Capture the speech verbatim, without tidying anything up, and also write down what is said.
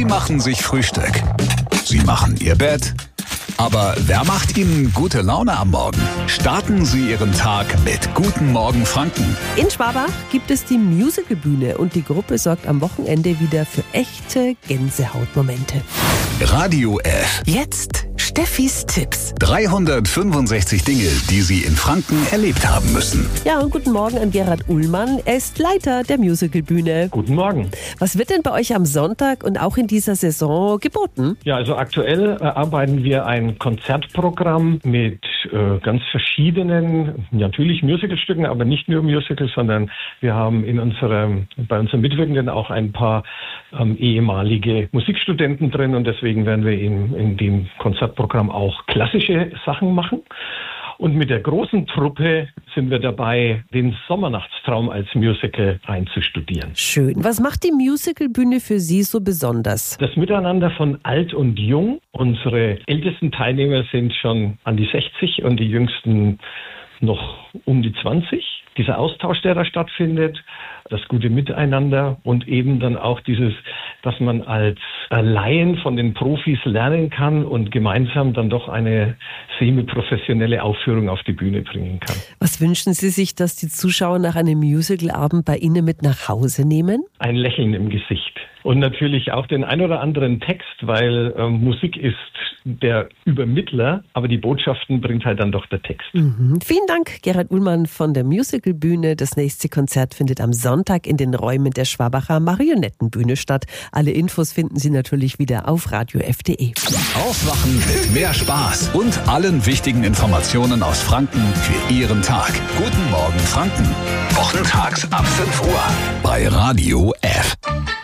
machen sich Frühstück. Sie machen Ihr Bett. Aber wer macht Ihnen gute Laune am Morgen? Starten Sie Ihren Tag mit Guten Morgen Franken. In Schwabach gibt es die Musicalbühne und die Gruppe sorgt am Wochenende wieder für echte Gänsehautmomente. Radio F. Jetzt Steffis Tipps. dreihundertfünfundsechzig Dinge, die Sie in Franken erlebt haben müssen. Ja, und guten Morgen an Gerhard Ullmann. Er ist Leiter der Musicalbühne. Guten Morgen. Was wird denn bei euch am Sonntag und auch in dieser Saison geboten? Ja, also aktuell erarbeiten wir ein Konzertprogramm mit äh, ganz verschiedenen, natürlich Musicalstücken, aber nicht nur Musicals, sondern wir haben in unserem, bei unseren Mitwirkenden auch ein paar ähm, ehemalige Musikstudenten drin und deswegen werden wir in, in dem Konzertprogramm auch klassische Sachen machen. Und mit der großen Truppe sind wir dabei, den Sommernachtstraum als Musical einzustudieren. Schön. Was macht die Musicalbühne für Sie so besonders? Das Miteinander von alt und jung. Unsere ältesten Teilnehmer sind schon an die sechzig und die jüngsten noch um die zwanzig. Dieser Austausch, der da stattfindet, das gute Miteinander und eben dann auch dieses, dass man als Laien von den Profis lernen kann und gemeinsam dann doch eine semi-professionelle Aufführung auf die Bühne bringen kann. Was wünschen Sie sich, dass die Zuschauer nach einem Musicalabend bei Ihnen mit nach Hause nehmen? Ein Lächeln im Gesicht. Und natürlich auch den ein oder anderen Text, weil äh, Musik ist der Übermittler, aber die Botschaften bringt halt dann doch der Text. Mhm. Vielen Dank, Gerhard Ullmann von der Musicalbühne. Das nächste Konzert findet am Sonntag in den Räumen der Schwabacher Marionettenbühne statt. Alle Infos finden Sie natürlich wieder auf radio f punkt de. Aufwachen mit mehr Spaß und allen wichtigen Informationen aus Franken für Ihren Tag. Guten Morgen Franken. Wochentags ab fünf Uhr bei Radio F.